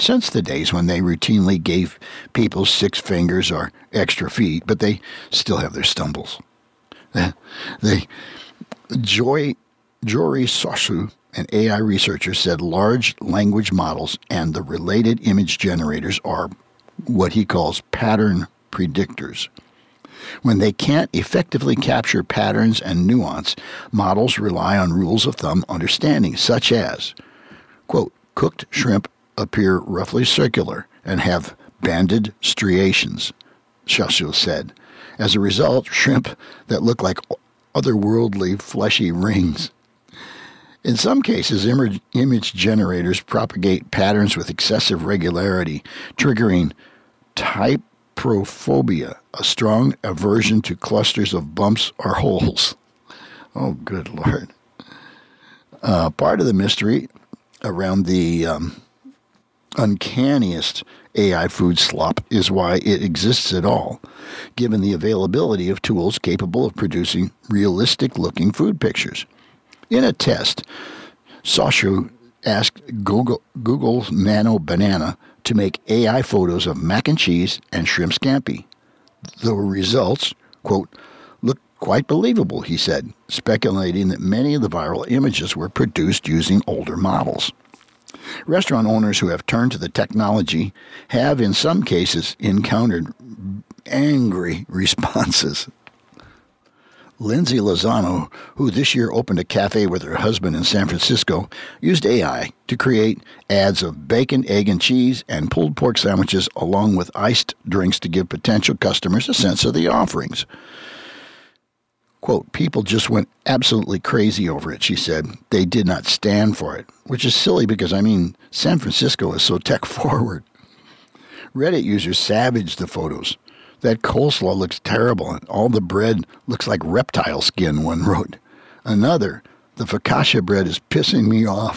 since the days when they routinely gave people 6 fingers or extra feet, but they still have their stumbles. Jory Sosu, an AI researcher, said large language models and the related image generators are what he calls pattern predictors. When they can't effectively capture patterns and nuance, models rely on rules of thumb understanding, such as, quote, cooked shrimp appear roughly circular and have banded striations, Sosu said. As a result, shrimp that look like otherworldly fleshy rings. In some cases, image generators propagate patterns with excessive regularity, triggering typophobia, a strong aversion to clusters of bumps or holes. Oh, good Lord. Part of the mystery around the uncanniest AI food slop is why it exists at all, given the availability of tools capable of producing realistic-looking food pictures. In a test, Sosu asked Google's Nano Banana to make AI photos of mac and cheese and shrimp scampi. The results, quote, look quite believable, he said, speculating that many of the viral images were produced using older models. Restaurant owners who have turned to the technology have, in some cases, encountered angry responses. Lindsay Lozano, who this year opened a cafe with her husband in San Francisco, used AI to create ads of bacon, egg, and cheese and pulled pork sandwiches along with iced drinks to give potential customers a sense of the offerings. Quote, people just went absolutely crazy over it, she said. They did not stand for it, which is silly because, San Francisco is so tech forward. Reddit users savaged the photos. That coleslaw looks terrible, and all the bread looks like reptile skin, one wrote. Another, the focaccia bread is pissing me off.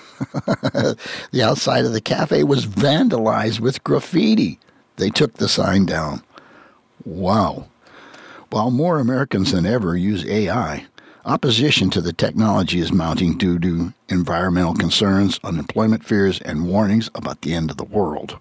The outside of the cafe was vandalized with graffiti. They took the sign down. Wow. While more Americans than ever use AI, opposition to the technology is mounting due to environmental concerns, unemployment fears, and warnings about the end of the world.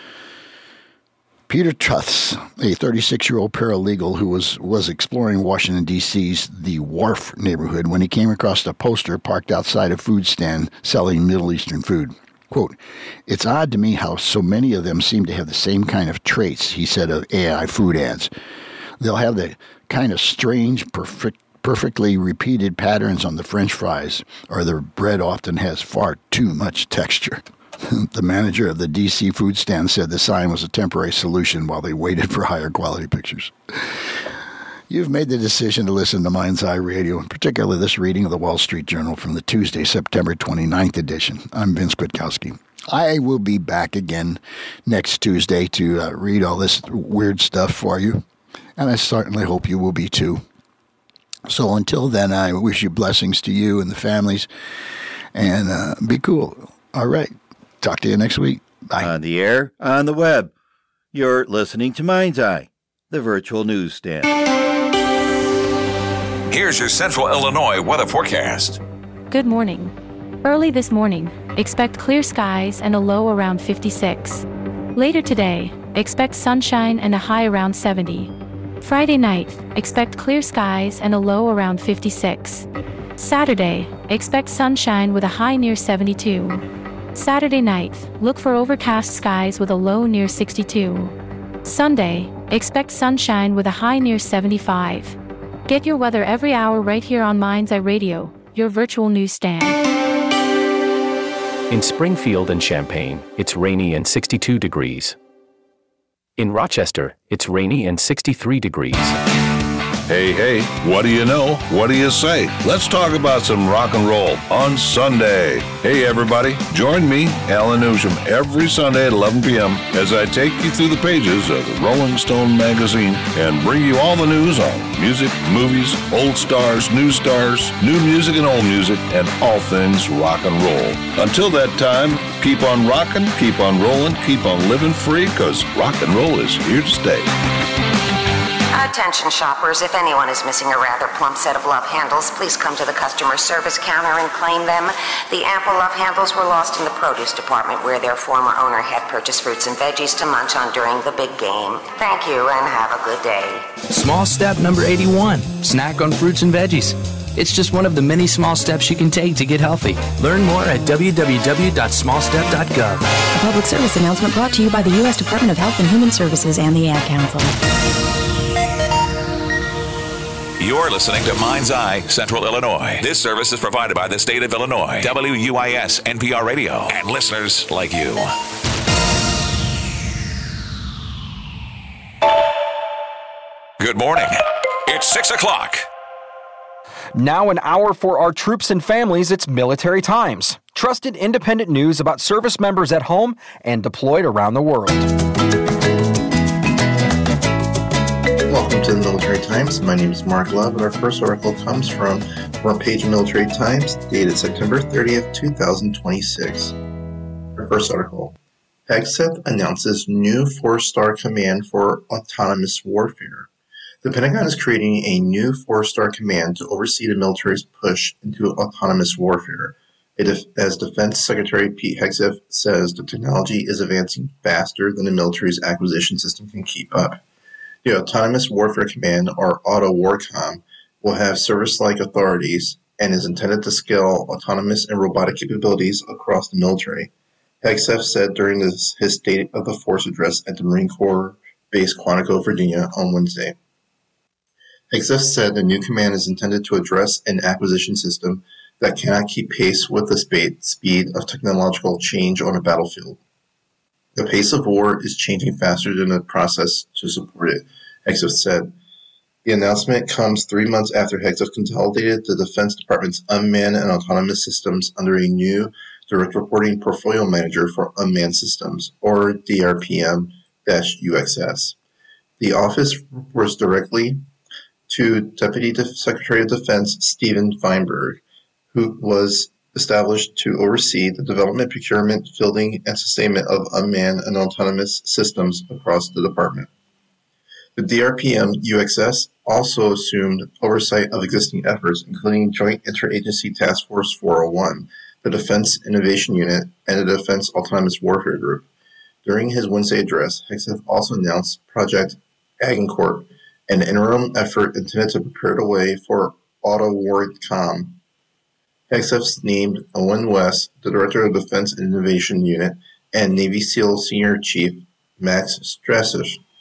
Peter Truths, a 36-year-old paralegal who was exploring Washington, D.C.'s The Wharf neighborhood when he came across a poster parked outside a food stand selling Middle Eastern food. Quote, it's odd to me how so many of them seem to have the same kind of traits, he said of AI food ads. They'll have the kind of strange, perfectly repeated patterns on the French fries, or their bread often has far too much texture. The manager of the D.C. food stand said the sign was a temporary solution while they waited for higher quality pictures. You've made the decision to listen to Mind's Eye Radio, and particularly this reading of the Wall Street Journal from the Tuesday, September 29th edition. I'm Vince Kwiatkowski. I will be back again next Tuesday to read all this weird stuff for you, and I certainly hope you will be too. So until then, I wish you blessings to you and the families, and be cool. All right. Talk to you next week. Bye. On the air, on the web. You're listening to Mind's Eye, the virtual newsstand. Here's your Central Illinois weather forecast. Good morning. Early this morning, expect clear skies and a low around 56. Later today, expect sunshine and a high around 70. Friday night, expect clear skies and a low around 56. Saturday, expect sunshine with a high near 72. Saturday night, look for overcast skies with a low near 62. Sunday, expect sunshine with a high near 75. Get your weather every hour right here on Mind's Eye Radio, your virtual newsstand. In Springfield and Champaign, it's rainy and 62 degrees. In Rochester, it's rainy and 63 degrees. Hey, what do you know? What do you say? Let's talk about some rock and roll on Sunday. Hey, everybody, join me, Alan Newsham, every Sunday at 11 p.m. as I take you through the pages of the Rolling Stone magazine and bring you all the news on music, movies, old stars, new music and old music, and all things rock and roll. Until that time, keep on rocking, keep on rolling, keep on living free, because rock and roll is here to stay. I Attention shoppers, if anyone is missing a rather plump set of love handles, please come to the customer service counter and claim them. The ample love handles were lost in the produce department where their former owner had purchased fruits and veggies to munch on during the big game. Thank you and have a good day. Small step number 81, snack on fruits and veggies. It's just one of the many small steps you can take to get healthy. Learn more at www.smallstep.gov. A public service announcement brought to you by the U.S. Department of Health and Human Services and the Ad Council. You're listening to Mind's Eye, Central Illinois. This service is provided by the state of Illinois, WUIS NPR Radio, and listeners like you. Good morning. It's 6 o'clock. Now an hour for our troops and families, it's Military Times. Trusted independent news about service members at home and deployed around the world. Welcome to the Military Times. My name is Mark Love, and our first article comes from front page Military Times, dated September 30th, 2026. Our first article. Hegseth announces new 4-star command for autonomous warfare. The Pentagon is creating a new 4-star command to oversee the military's push into autonomous warfare. As Defense Secretary Pete Hegseth says, the technology is advancing faster than the military's acquisition system can keep up. The Autonomous Warfare Command, or AUTO-WARCOM, will have service-like authorities and is intended to scale autonomous and robotic capabilities across the military. Hegseth said during his State of the Force address at the Marine Corps Base Quantico, Virginia, on Wednesday. Hegseth said the new command is intended to address an acquisition system that cannot keep pace with the speed of technological change on a battlefield. The pace of war is changing faster than the process to support it, Hegseth said. The announcement comes 3 months after Hegseth consolidated the Defense Department's unmanned and autonomous systems under a new direct reporting portfolio manager for unmanned systems, or DRPM-UXS. The office reports directly to Deputy Secretary of Defense Stephen Feinberg, who was established to oversee the development, procurement, fielding, and sustainment of unmanned and autonomous systems across the department. The DRPM-UXS also assumed oversight of existing efforts, including Joint Interagency Task Force 401, the Defense Innovation Unit, and the Defense Autonomous Warfare Group. During his Wednesday address, Hegseth also announced Project Agincourt, an interim effort intended to prepare the way for AUTO-WARCOM. Hegseth named Owen West, the Director of Defense Innovation Unit, and Navy SEAL Senior Chief Max Strasser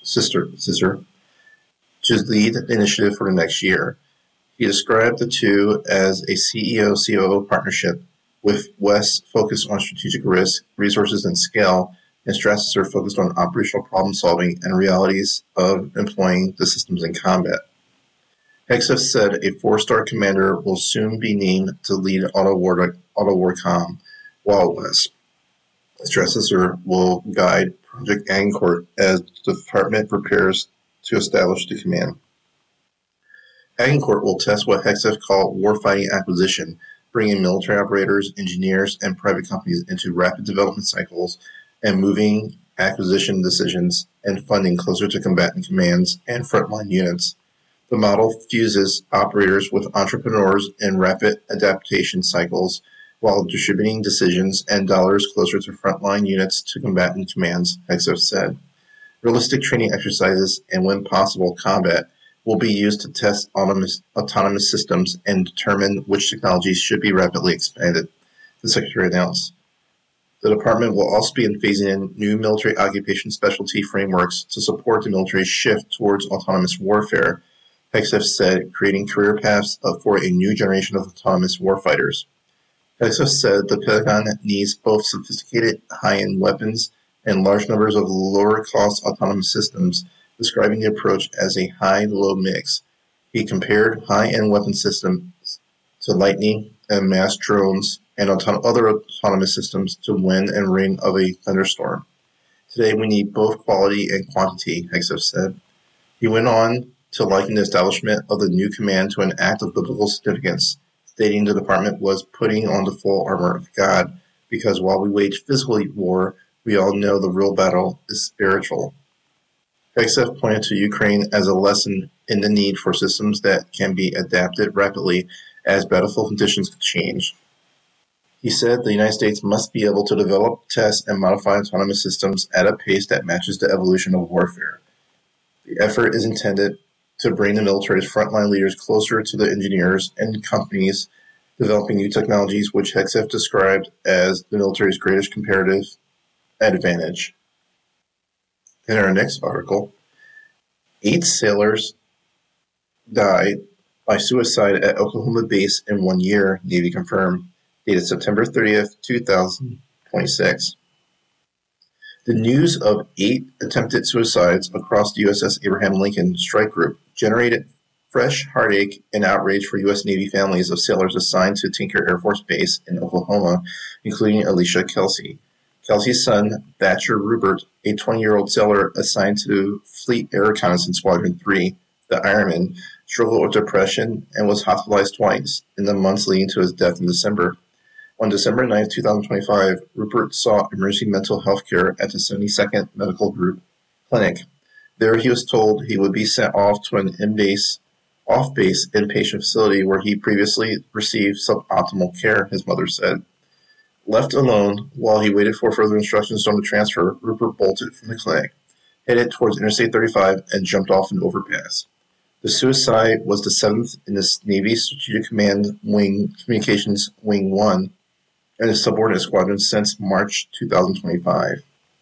to lead the initiative for the next year. He described the two as a CEO-COO partnership, with West focused on strategic risk, resources, and scale, and Strasser focused on operational problem-solving and realities of employing the systems in combat. Hegseth said a 4-star commander will soon be named to lead AUTO-WARCOM, while West. Strasser will guide Project Agincourt as the department prepares to establish the command. Agincourt will test what Hegseth called warfighting acquisition, bringing military operators, engineers, and private companies into rapid development cycles and moving acquisition decisions and funding closer to combatant commands and frontline units. The model fuses operators with entrepreneurs in rapid adaptation cycles while distributing decisions and dollars closer to frontline units to combatant commands, Hegseth said. Realistic training exercises and, when possible, combat will be used to test autonomous systems and determine which technologies should be rapidly expanded, the Secretary announced. The department will also be phasing in new military occupation specialty frameworks to support the military's shift towards autonomous warfare, Hegseth said, creating career paths for a new generation of autonomous warfighters. Hegseth said the Pentagon needs both sophisticated high-end weapons and large numbers of lower-cost autonomous systems, describing the approach as a high-low mix. He compared high-end weapon systems to Lightning and mass drones and other autonomous systems to wind and rain of a thunderstorm. Today we need both quality and quantity, Hegseth said. He went on to liken the establishment of the new command to an act of biblical significance, stating the department was putting on the full armor of God, because while we wage physical war, we all know the real battle is spiritual. XF pointed to Ukraine as a lesson in the need for systems that can be adapted rapidly as battlefield conditions change. He said the United States must be able to develop, test, and modify autonomous systems at a pace that matches the evolution of warfare. The effort is intended to bring the military's frontline leaders closer to the engineers and companies developing new technologies, which Hegseth described as the military's greatest comparative advantage. In our next article, 8 sailors died by suicide at Oklahoma base in 1 year, Navy confirmed, dated September 30th, 2026. The news of 8 attempted suicides across the USS Abraham Lincoln strike group generated fresh heartache and outrage for U.S. Navy families of sailors assigned to Tinker Air Force Base in Oklahoma, including Alicia Kelsey. Kelsey's son, Thatcher Rupert, a 20-year-old sailor assigned to Fleet Air Reconnaissance Squadron 3, the Ironman, struggled with depression and was hospitalized twice in the months leading to his death in December. On December 9, 2025, Rupert sought emergency mental health care at the 72nd Medical Group Clinic. There he was told he would be sent off to an off-base inpatient facility where he previously received suboptimal care, his mother said. Left alone while he waited for further instructions on the transfer, Rupert bolted from the clinic, headed towards Interstate 35, and jumped off an overpass. The suicide was the 7th in the Navy Strategic Command Wing Communications Wing 1 and his subordinate squadron since March 2025.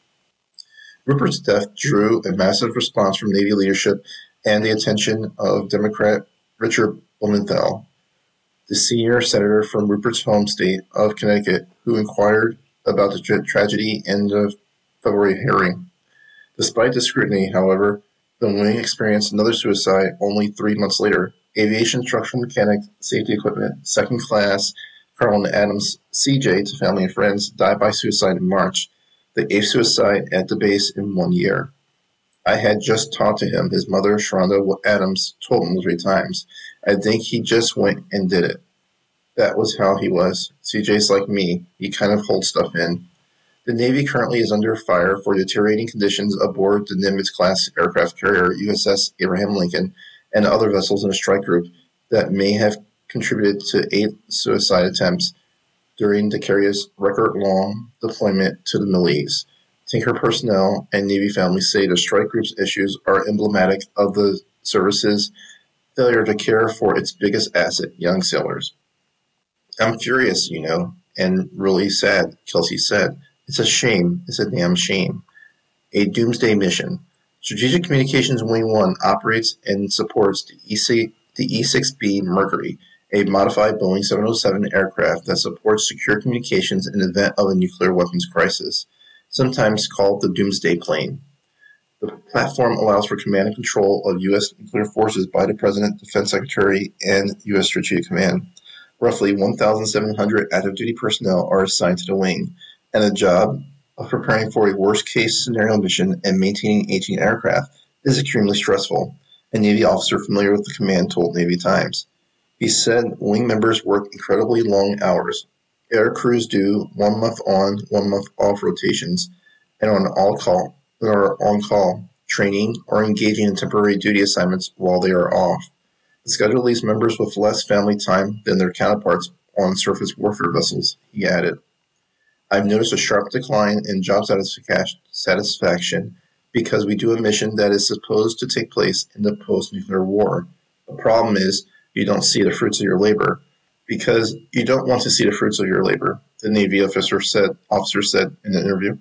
Rupert's death drew a massive response from Navy leadership and the attention of Democrat Richard Blumenthal, the senior senator from Rupert's home state of Connecticut, who inquired about the tragedy in the February hearing. Despite the scrutiny, however, the wing experienced another suicide only 3 months later. Aviation Structural Mechanic Safety Equipment, 2nd Class Carlin Adams, CJ, to family and friends, died by suicide in March, the 8th suicide at the base in 1 year. I had just talked to him, his mother, Sharonda Adams, told him 3 times. I think he just went and did it. That was how he was. CJ's like me. He kind of holds stuff in. The Navy currently is under fire for deteriorating conditions aboard the Nimitz-class aircraft carrier USS Abraham Lincoln and other vessels in a strike group that may have contributed to 8 suicide attempts during the carrier's record-long deployment to the Middle East. Tinker personnel and Navy families say the strike group's issues are emblematic of the service's failure to care for its biggest asset, young sailors. I'm furious, and really sad, Kelsey said. It's a shame. It's a damn shame. A doomsday mission. Strategic Communications Wing 1 operates and supports the E-6B Mercury, a modified Boeing 707 aircraft that supports secure communications in the event of a nuclear weapons crisis, sometimes called the Doomsday Plane. The platform allows for command and control of U.S. nuclear forces by the President, Defense Secretary, and U.S. Strategic Command. Roughly 1,700 active-duty personnel are assigned to the wing, and the job of preparing for a worst-case scenario mission and maintaining 18 aircraft is extremely stressful, a Navy officer familiar with the command told Navy Times. He said wing members work incredibly long hours. Air crews do 1 month on, 1 month off rotations, and are on call, training, or engaging in temporary duty assignments while they are off. The schedule leaves members with less family time than their counterparts on surface warfare vessels, he added. I've noticed a sharp decline in job satisfaction because we do a mission that is supposed to take place in the post-nuclear war. The problem is you don't see the fruits of your labor because you don't want to see the fruits of your labor, the Navy officer said in an interview.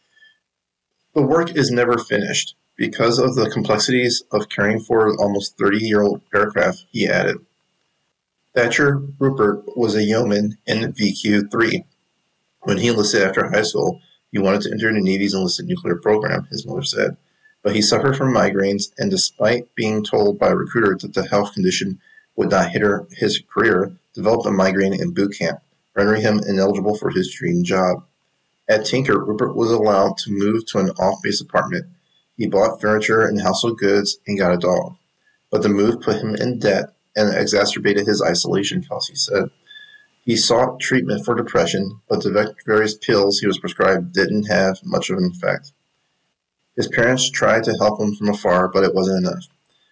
The work is never finished because of the complexities of caring for an almost 30-year-old aircraft, he added. Thatcher Rupert was a yeoman in VQ-3. When he enlisted after high school, he wanted to enter the Navy's enlisted nuclear program, his mother said. But he suffered from migraines, and despite being told by a recruiter that the health condition would not hinder his career, developed a migraine in boot camp, rendering him ineligible for his dream job. At Tinker, Rupert was allowed to move to an off-base apartment. He bought furniture and household goods and got a dog. But the move put him in debt and exacerbated his isolation, Kelsey said. He sought treatment for depression, but the various pills he was prescribed didn't have much of an effect. His parents tried to help him from afar, but it wasn't enough.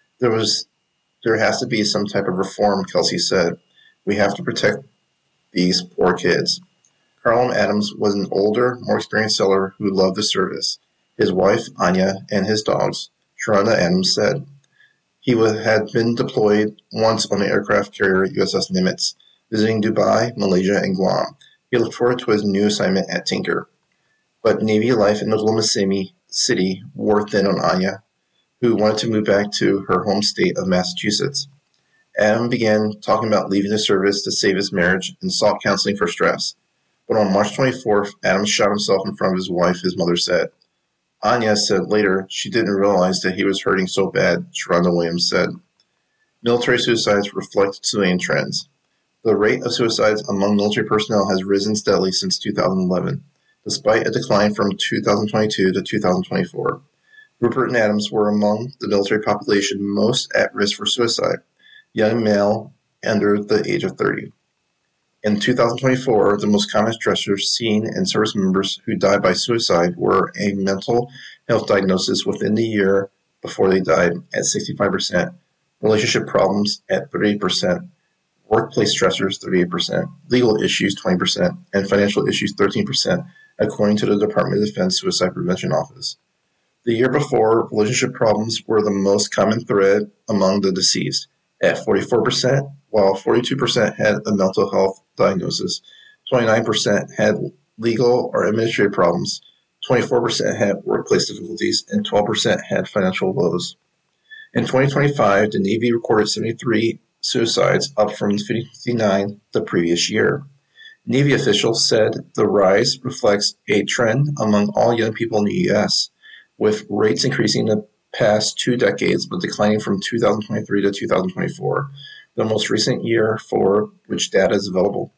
There has to be some type of reform, Kelsey said. We have to protect these poor kids. Carlin Adams was an older, more experienced sailor who loved the service. His wife, Anya, and his dogs, Sharonda Adams, said he had been deployed once on the aircraft carrier USS Nimitz, visiting Dubai, Malaysia, and Guam. He looked forward to his new assignment at Tinker. But Navy life in Oklahoma City wore thin on Anya, who wanted to move back to her home state of Massachusetts. Adam began talking about leaving the service to save his marriage and sought counseling for stress. But on March 24th, Adam shot himself in front of his wife, his mother said. Anya said later she didn't realize that he was hurting so bad, Sharonda Williams said. Military suicides reflect civilian trends. The rate of suicides among military personnel has risen steadily since 2011, despite a decline from 2022 to 2024. Rupert and Adams were among the military population most at risk for suicide, young male under the age of 30. In 2024, the most common stressors seen in service members who died by suicide were a mental health diagnosis within the year before they died at 65%, relationship problems at 38%, workplace stressors 38%, legal issues 20%, and financial issues 13%, according to the Department of Defense Suicide Prevention Office. The year before, relationship problems were the most common thread among the deceased, at 44%, while 42% had a mental health diagnosis, 29% had legal or administrative problems, 24% had workplace difficulties, and 12% had financial woes. In 2025, the Navy recorded 73 suicides, up from 59 the previous year. Navy officials said the rise reflects a trend among all young people in the U.S., with rates increasing in the past 2 decades but declining from 2023 to 2024, the most recent year for which data is available.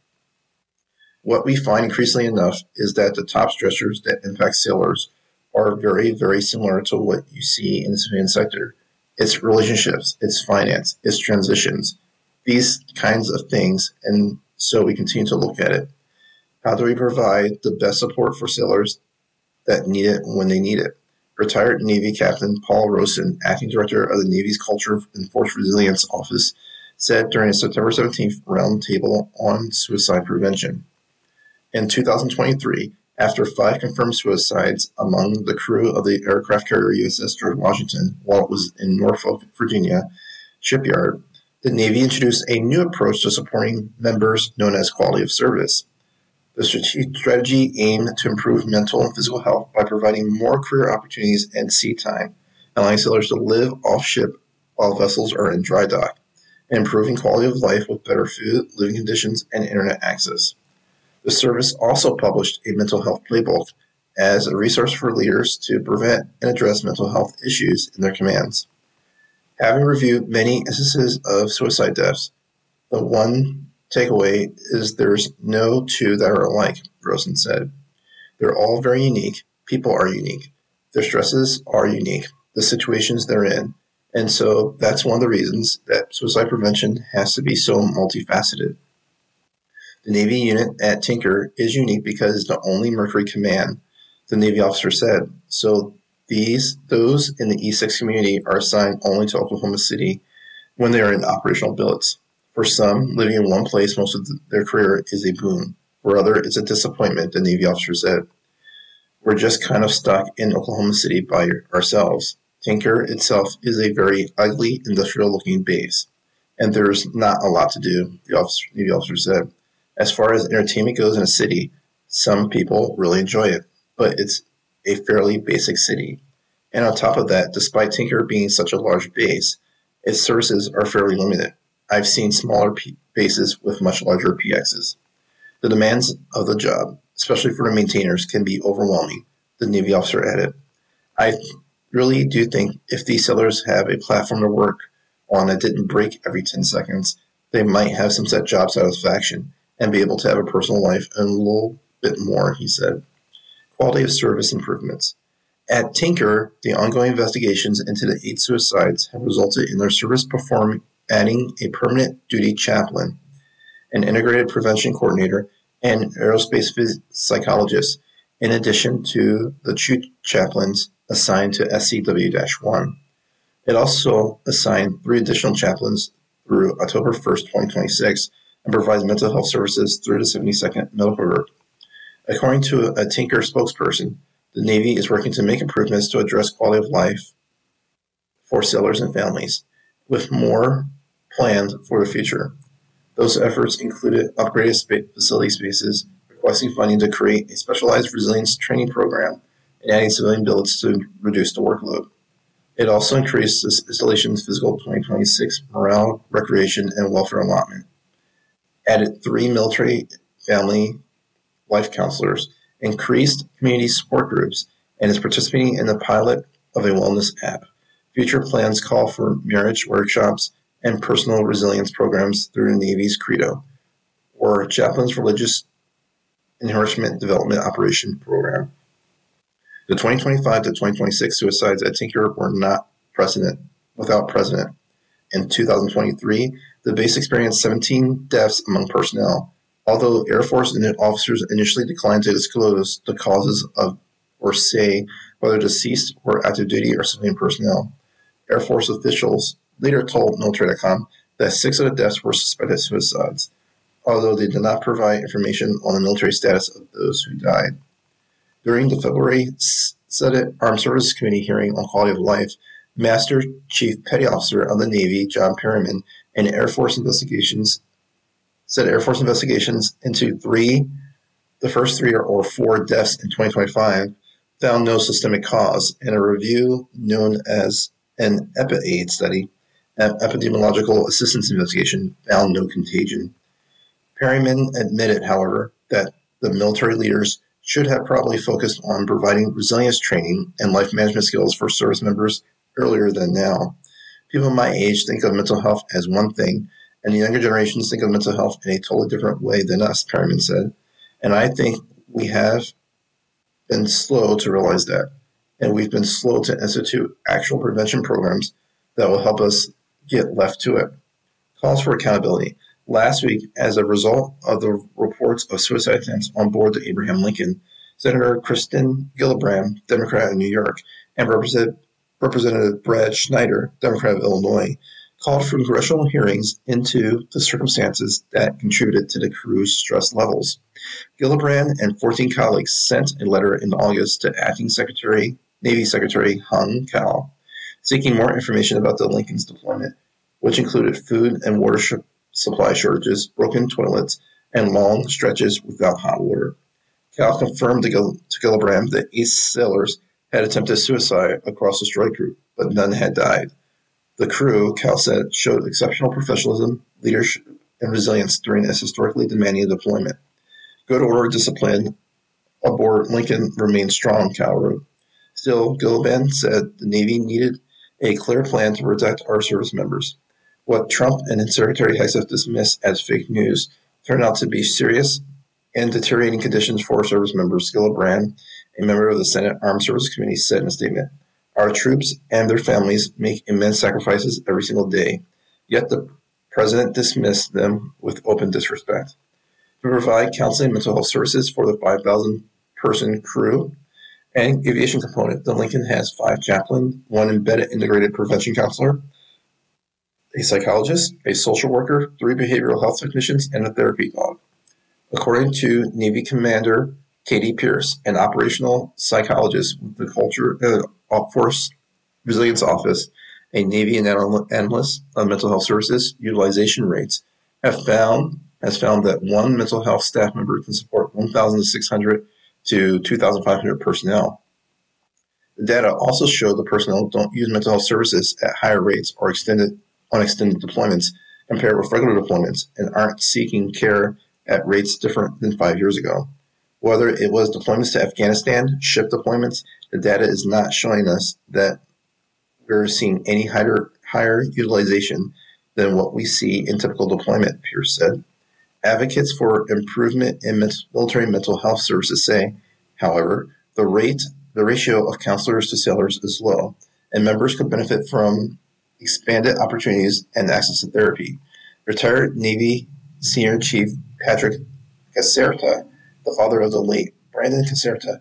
What we find increasingly enough is that the top stressors that impact sailors are very, very similar to what you see in the civilian sector. It's relationships, it's finance, it's transitions, these kinds of things, and so we continue to look at it. How do we provide the best support for sailors that need it when they need it? Retired Navy Captain Paul Rosen, acting director of the Navy's Culture and Force Resilience Office, said during a September 17th roundtable on suicide prevention. In 2023, after 5 confirmed suicides among the crew of the aircraft carrier USS George Washington while it was in Norfolk, Virginia shipyard, the Navy introduced a new approach to supporting members known as quality of service. The strategy aimed to improve mental and physical health by providing more career opportunities and sea time, allowing sailors to live off-ship while vessels are in dry dock, and improving quality of life with better food, living conditions, and internet access. The service also published a mental health playbook as a resource for leaders to prevent and address mental health issues in their commands. Having reviewed many instances of suicide deaths, the one takeaway is there's no two that are alike, Rosen said. They're all very unique. People are unique. Their stresses are unique, the situations they're in. And so that's one of the reasons that suicide prevention has to be so multifaceted. The Navy unit at Tinker is unique because it's the only Mercury command, the Navy officer said. So those in the E6 community are assigned only to Oklahoma City when they are in operational billets. For some, living in one place most of their career is a boon. For others, it's a disappointment, the Navy officer said. We're just kind of stuck in Oklahoma City by ourselves. Tinker itself is a very ugly, industrial-looking base, and there's not a lot to do, the Navy officer said. As far as entertainment goes in a city, some people really enjoy it, but it's a fairly basic city. And on top of that, despite Tinker being such a large base, its services are fairly limited. I've seen smaller bases with much larger PXs. The demands of the job, especially for the maintainers, can be overwhelming, the Navy officer added. I really do think if these sailors have a platform to work on that didn't break every 10 seconds, they might have some set job satisfaction and be able to have a personal life and a little bit more, he said. Quality of service improvements. At Tinker, the ongoing investigations into the 8 suicides have resulted in their service adding a permanent duty chaplain, an integrated prevention coordinator, and aerospace psychologist, in addition to the 2 chaplains assigned to SCW-1. It also assigned 3 additional chaplains through October 1st, 2026, and provides mental health services through the 72nd Medical Group. According to a Tinker spokesperson, the Navy is working to make improvements to address quality of life for sailors and families, with more planned for the future. Those efforts included upgraded facility spaces, requesting funding to create a specialized resilience training program, and adding civilian billets to reduce the workload. It also increased the installation's fiscal 2026 morale, recreation, and welfare allotment, added 3 military family life counselors, increased community support groups, and is participating in the pilot of a wellness app. Future plans call for marriage workshops and personal resilience programs through the Navy's Credo, or Chaplain's Religious Enrichment Development Operation Program. The 2025 to 2026 suicides at Tinker were not without precedent. In 2023, the base experienced 17 deaths among personnel, although Air Force officers initially declined to disclose the causes of or say whether deceased were active duty or civilian personnel. Air Force officials later told Military.com that 6 of the deaths were suspected suicides, although they did not provide information on the military status of those who died. During the February Senate Armed Services Committee hearing on quality of life, Master Chief Petty Officer of the Navy, John Perryman, and Air Force investigations into the first 3 or 4 deaths in 2025 found no systemic cause, and a review known as an EPIAID study, an epidemiological assistance investigation, found no contagion. Perryman admitted, however, that the military leaders should have probably focused on providing resilience training and life management skills for service members earlier than now. People my age think of mental health as one thing, and the younger generations think of mental health in a totally different way than us, Perryman said. And I think we have been slow to realize that, and we've been slow to institute actual prevention programs that will help us get left to it. Calls for accountability. Last week, as a result of the reports of suicide attempts on board the Abraham Lincoln, Senator Kristen Gillibrand, Democrat of New York, and Representative Brad Schneider, Democrat of Illinois, called for congressional hearings into the circumstances that contributed to the crew's stress levels. Gillibrand and 14 colleagues sent a letter in August to Acting Navy Secretary Hung Cao, seeking more information about the Lincoln's deployment, which included food and water supply shortages, broken toilets, and long stretches without hot water. Cao confirmed to Gillibrand that 8 sailors had attempted suicide across the strike group, but none had died. The crew, Cal said, showed exceptional professionalism, leadership, and resilience during this historically demanding deployment. Good order discipline aboard Lincoln remained strong, Cal wrote. Still, Gillibrand said the Navy needed a clear plan to protect our service members. What Trump and Secretary Hegseth dismissed as fake news turned out to be serious and deteriorating conditions for service members, Gillibrand, a member of the Senate Armed Services Committee, said in a statement. Our troops and their families make immense sacrifices every single day, yet the president dismissed them with open disrespect. To provide counseling and mental health services for the 5,000-person crew and aviation component, the Lincoln has 5 chaplains, 1 embedded integrated prevention counselor, a psychologist, a social worker, 3 behavioral health technicians, and a therapy dog. According to Navy Commander Katie Pierce, an operational psychologist with the Culture Force Resilience Office, a Navy analyst of mental health services utilization rates, has found that 1 mental health staff member can support 1,600 to 2,500 personnel. The data also show the personnel don't use mental health services at higher rates or extended deployments compared with regular deployments and aren't seeking care at rates different than 5 years ago. Whether it was deployments to Afghanistan, ship deployments, the data is not showing us that we're seeing any higher utilization than what we see in typical deployment, Pierce said. Advocates for improvement in military mental health services say, however, the ratio of counselors to sailors is low, and members could benefit from expanded opportunities and access to therapy. Retired Navy Senior Chief Patrick Caserta, the father of the late Brandon Caserta,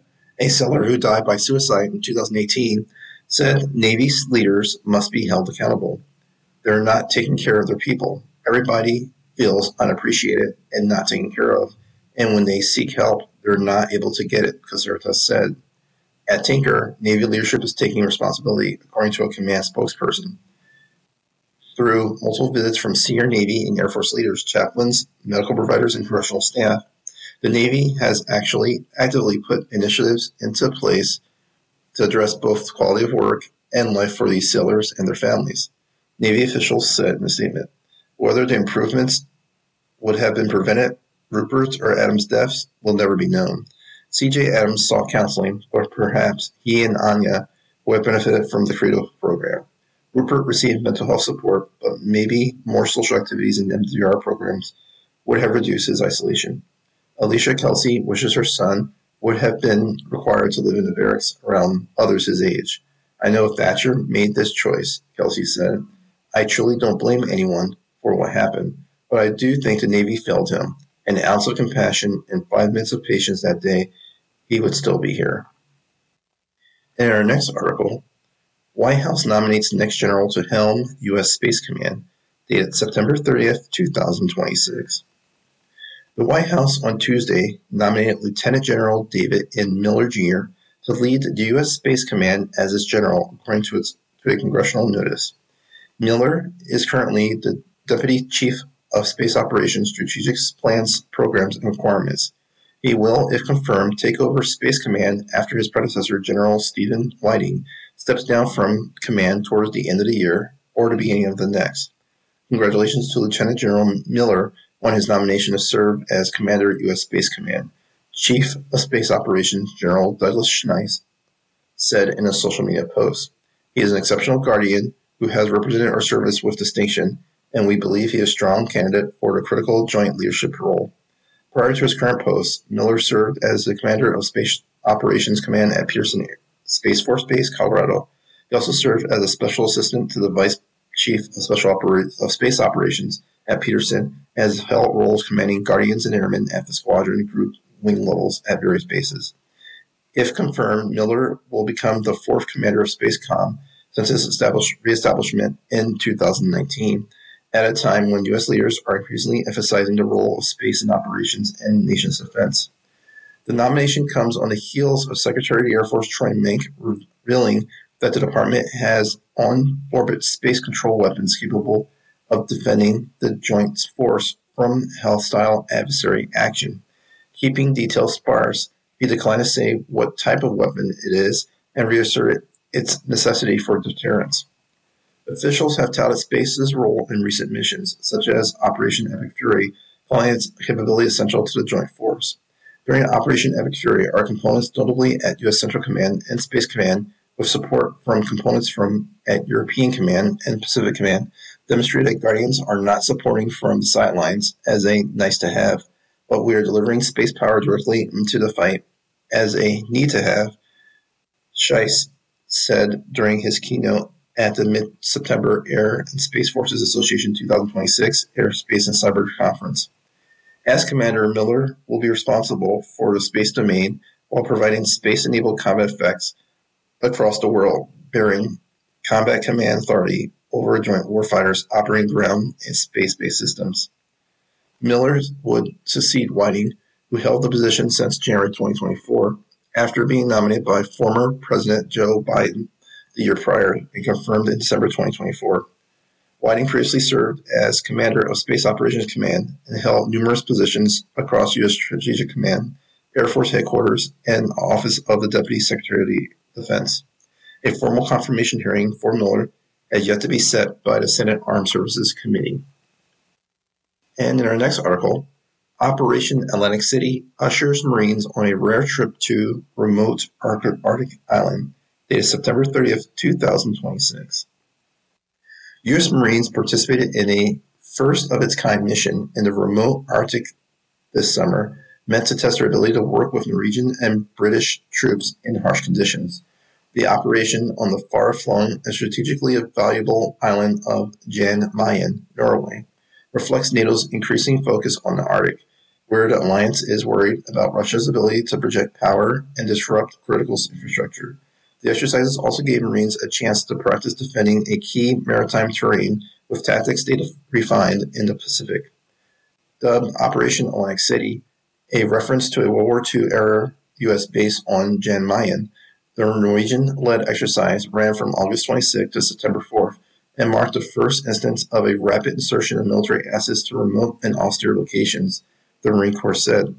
a sailor who died by suicide in 2018, said Navy leaders must be held accountable. They're not taking care of their people. Everybody feels unappreciated and not taken care of. And when they seek help, they're not able to get it, Caserta said. At Tinker, Navy leadership is taking responsibility, according to a command spokesperson. Through multiple visits from senior Navy and Air Force leaders, chaplains, medical providers, and correctional staff, the Navy has actively put initiatives into place to address both quality of work and life for these sailors and their families. Navy officials said in a statement, whether the improvements would have been prevented Rupert's or Adams' deaths will never be known. C.J. Adams sought counseling, but perhaps he and Anya would have benefited from the Credo program. Rupert received mental health support, but maybe more social activities and MDR programs would have reduced his isolation. Alicia Kelsey wishes her son would have been required to live in the barracks around others his age. I know Thatcher made this choice, Kelsey said. I truly don't blame anyone for what happened, but I do think the Navy failed him. An ounce of compassion and 5 minutes of patience that day, he would still be here. In our next article, White House nominates next general to helm U.S. Space Command, dated September 30th, 2026. The White House on Tuesday nominated Lieutenant General David N. Miller, Jr. to lead the U.S. Space Command as its general, according to a congressional notice. Miller is currently the Deputy Chief of Space Operations, Strategic Plans, Programs, and Requirements. He will, if confirmed, take over Space Command after his predecessor, General Stephen Whiting, steps down from command towards the end of the year or the beginning of the next. Congratulations to Lieutenant General Miller on his nomination to serve as Commander at U.S. Space Command. Chief of Space Operations, General Douglas Schneis, said in a social media post. He is an exceptional guardian who has represented our service with distinction, and we believe he is a strong candidate for the critical joint leadership role. Prior to his current post, Miller served as the Commander of Space Operations Command at Peterson Space Force Base, Colorado. He also served as a Special Assistant to the Vice Chief of Space Operations at Peterson, and has held roles commanding Guardians and Airmen at the squadron and group wing levels at various bases. If confirmed, Miller will become the fourth Commander of SpaceCom since its reestablishment in 2019, at a time when U.S. leaders are increasingly emphasizing the role of space in operations and nation's defense. The nomination comes on the heels of Secretary of the Air Force Troy Mink revealing that the department has on-orbit space control weapons capable of defending the joint force from hostile adversary action. Keeping details sparse, he declined to say what type of weapon it is and reasserted its necessity for deterrence. Officials have touted space's role in recent missions, such as Operation Epic Fury, calling its capability essential to the joint force. During Operation Epic Fury, our components, notably at U.S. Central Command and Space Command, with support from components at European Command and Pacific Command, demonstrated that Guardians are not supporting from the sidelines as a nice-to-have, but we are delivering space power directly into the fight as a need-to-have, Schneis said during his keynote at the mid-September Air and Space Forces Association 2026 Airspace and Cyber Conference. As Commander, Miller will be responsible for the space domain while providing space-enabled combat effects across the world, bearing combat command authority over joint warfighters operating ground and space-based systems. Miller would succeed Whiting, who held the position since January 2024, after being nominated by former President Joe Biden the year prior and confirmed in December 2024. Whiting previously served as Commander of Space Operations Command and held numerous positions across U.S. Strategic Command, Air Force Headquarters, and Office of the Deputy Secretary of Defense. A formal confirmation hearing for Miller has yet to be set by the Senate Armed Services Committee. And in our next article, Operation Atlantic City ushers Marines on a rare trip to remote Arctic island, dated September 30th, 2026. U.S. Marines participated in a first-of-its-kind mission in the remote Arctic this summer, meant to test their ability to work with Norwegian and British troops in harsh conditions. The operation on the far-flung and strategically valuable island of Jan Mayen, Norway, reflects NATO's increasing focus on the Arctic, where the alliance is worried about Russia's ability to project power and disrupt critical infrastructure. The exercises also gave Marines a chance to practice defending a key maritime terrain with tactics they refined in the Pacific. Dubbed Operation Atlantic City, a reference to a World War II-era U.S. base on Jan Mayen, the Norwegian-led exercise ran from August 26 to September 4th and marked the first instance of a rapid insertion of military assets to remote and austere locations, the Marine Corps said.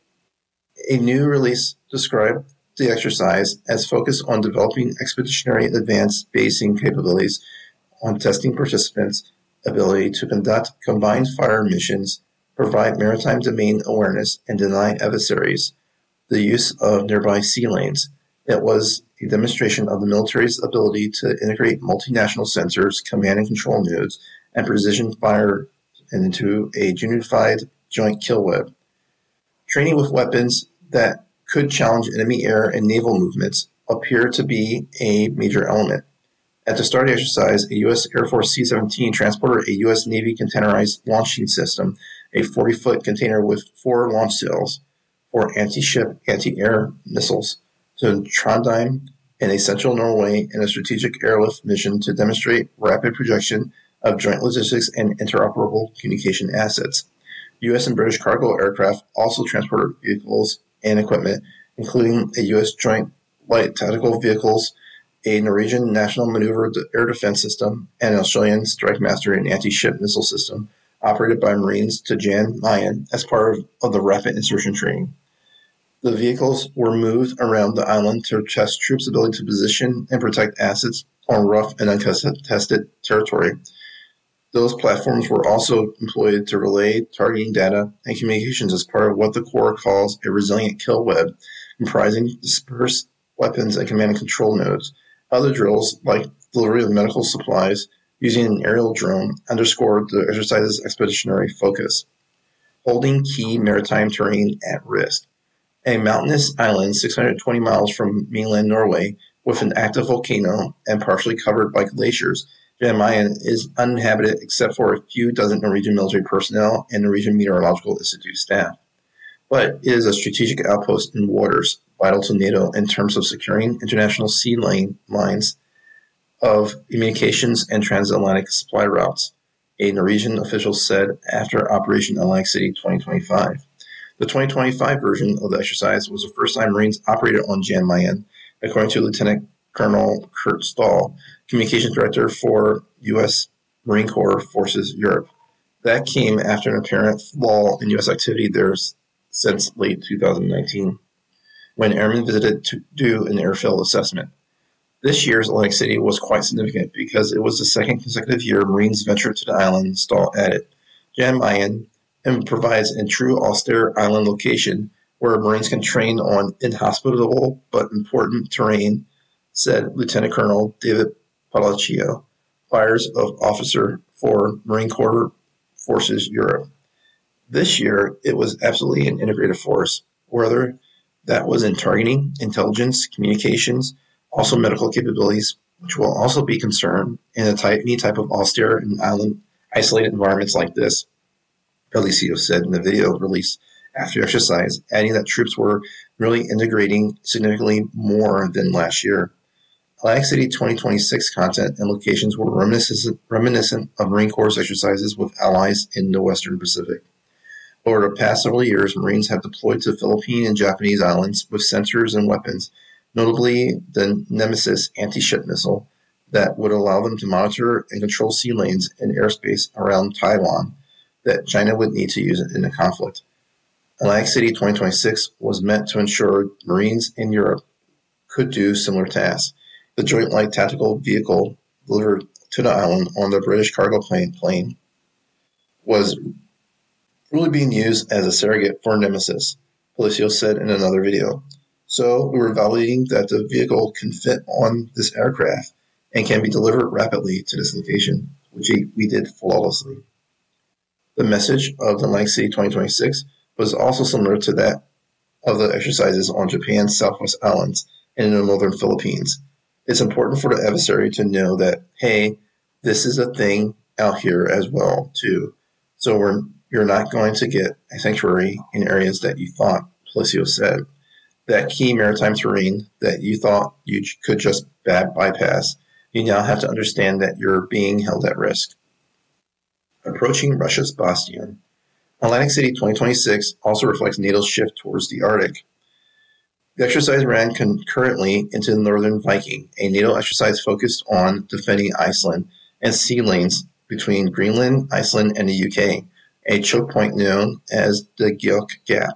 A new release described the exercise as focused on developing expeditionary advanced basing capabilities, on testing participants' ability to conduct combined fire missions, provide maritime domain awareness, and deny adversaries the use of nearby sea lanes. It was a demonstration of the military's ability to integrate multinational sensors, command and control nodes, and precision fire into a unified joint kill web. Training with weapons that could challenge enemy air and naval movements appear to be a major element. At the start of the exercise, a U.S. Air Force C-17 transported a U.S. Navy containerized launching system, a 40-foot container with 4 launch cells for anti-ship, anti-air missiles, to Trondheim in a central Norway in a strategic airlift mission to demonstrate rapid projection of joint logistics and interoperable communication assets. U.S. and British cargo aircraft also transported vehicles and equipment, including a U.S. Joint Light Tactical Vehicles, a Norwegian National Maneuver Air Defense System, and an Australian Strike Master and anti-ship missile system operated by Marines to Jan Mayen as part of the rapid insertion training. The vehicles were moved around the island to test troops' ability to position and protect assets on rough and uncontested territory. Those platforms were also employed to relay targeting data and communications as part of what the Corps calls a resilient kill web, comprising dispersed weapons and command and control nodes. Other drills, like delivery of medical supplies using an aerial drone, underscored the exercise's expeditionary focus. Holding key maritime terrain at risk. A mountainous island 620 miles from mainland Norway, with an active volcano and partially covered by glaciers, Jan Mayen is uninhabited except for a few dozen Norwegian military personnel and Norwegian Meteorological Institute staff. But it is a strategic outpost in waters, vital to NATO in terms of securing international sea lines of communications and transatlantic supply routes, a Norwegian official said after Operation Atlantic City 2025. The 2025 version of the exercise was the first time Marines operated on Jan Mayen, according to Lieutenant Colonel Kurt Stahl, Communications Director for U.S. Marine Corps Forces Europe. That came after an apparent lull in U.S. activity there since late 2019, when airmen visited to do an airfield assessment. This year's Atlantic City was quite significant because it was the second consecutive year Marines ventured to the island, Stahl added. Jan Mayen provides a true austere island location where Marines can train on inhospitable but important terrain, said Lieutenant Colonel David Palaccio, Fires of Officer for Marine Corps Forces Europe. This year, it was absolutely an integrated force, whether that was in targeting, intelligence, communications, also medical capabilities, which will also be concerned in any type of austere and island isolated environments like this, Palaccio said in the video release after the exercise, adding that troops were really integrating significantly more than last year. Atlantic City 2026 content and locations were reminiscent of Marine Corps exercises with allies in the Western Pacific. Over the past several years, Marines have deployed to Philippine and Japanese islands with sensors and weapons, notably the Nemesis anti-ship missile that would allow them to monitor and control sea lanes and airspace around Taiwan that China would need to use in the conflict. Atlantic City 2026 was meant to ensure Marines in Europe could do similar tasks. The Joint Light Tactical Vehicle delivered to the island on the British cargo plane was really being used as a surrogate for Nemesis, Palaccio said in another video. So we were validating that the vehicle can fit on this aircraft and can be delivered rapidly to this location, which we did flawlessly. The message of the Atlantic City 2026 was also similar to that of the exercises on Japan's Southwest Islands and in the northern Philippines. It's important for the adversary to know that, hey, this is a thing out here as well, too. So we're You're not going to get a sanctuary in areas that you thought, Palacio said. That key maritime terrain that you thought you could just bypass, you now have to understand that you're being held at risk. Approaching Russia's bastion. Atlantic City 2026 also reflects NATO's shift towards the Arctic. The exercise ran concurrently into the Northern Viking, a NATO exercise focused on defending Iceland and sea lanes between Greenland, Iceland, and the UK, a choke point known as the Gjök Gap,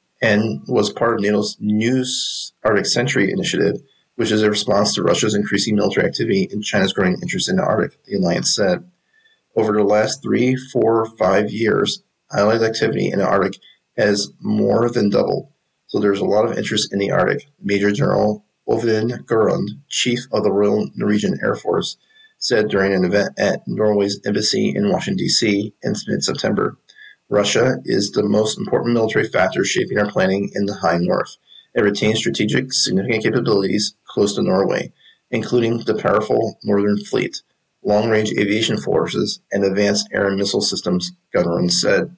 and was part of NATO's new Arctic Sentry initiative, which is a response to Russia's increasing military activity and China's growing interest in the Arctic, the alliance said. Over the last 3, 4, 5 years, allied activity in the Arctic has more than doubled. So there's a lot of interest in the Arctic, Major General Ovind Gurund, chief of the Royal Norwegian Air Force, said during an event at Norway's embassy in Washington, D.C. in mid-September. Russia is the most important military factor shaping our planning in the high north. It retains strategic, significant capabilities close to Norway, including the powerful Northern Fleet, long-range aviation forces, and advanced air and missile systems, Gurund said.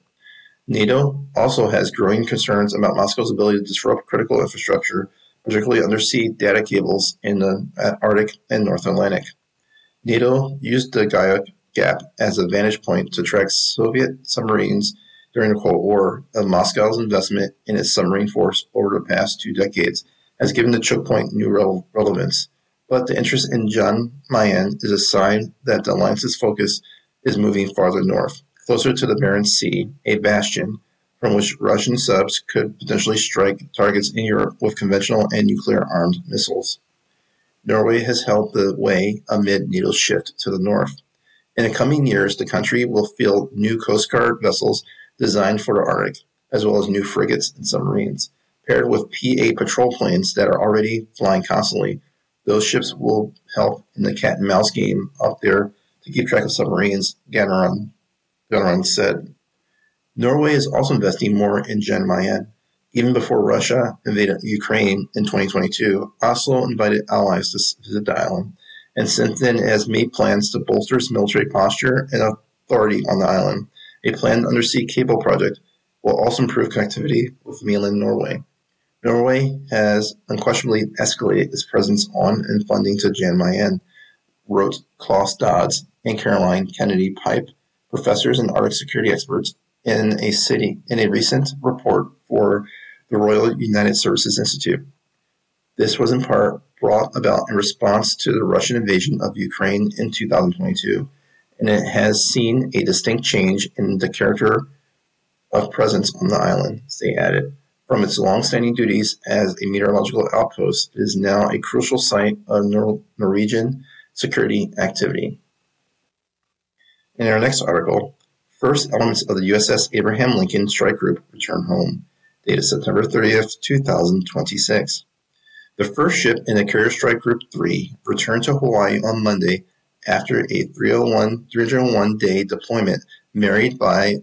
NATO also has growing concerns about Moscow's ability to disrupt critical infrastructure, particularly undersea data cables in the Arctic and North Atlantic. NATO used the Gjök Gap as a vantage point to track Soviet submarines during the Cold War, and Moscow's investment in its submarine force over the past 2 decades has given the choke point new relevance. But the interest in Jan Mayen is a sign that the alliance's focus is moving farther north, closer to the Barents Sea, a bastion from which Russian subs could potentially strike targets in Europe with conventional and nuclear-armed missiles. Norway has held the way amid NATO's shift to the north. In the coming years, the country will field new Coast Guard vessels designed for the Arctic, as well as new frigates and submarines, paired with P-8 patrol planes that are already flying constantly. Those ships will help in the cat-and-mouse game up there to keep track of submarines, Gurund said. Norway is also investing more in Jan Mayen. Even before Russia invaded Ukraine in 2022, Oslo invited allies to visit the island, and since then it has made plans to bolster its military posture and authority on the island. A planned undersea cable project will also improve connectivity with mainland Norway. Norway has unquestionably escalated its presence on and funding to Jan Mayen, wrote Klaus Dodds and Caroline Kennedy Pipe, professors and Arctic security experts, in a recent report for the Royal United Services Institute. This was in part brought about in response to the Russian invasion of Ukraine in 2022, and it has seen a distinct change in the character of presence on the island, they added. From its long-standing duties as a meteorological outpost, it is now a crucial site of Norwegian security activity. In our next article, first elements of the USS Abraham Lincoln Strike Group return home, dated September 30th, 2026. The first ship in the Carrier Strike Group 3 returned to Hawaii on Monday after a 301-day deployment marred by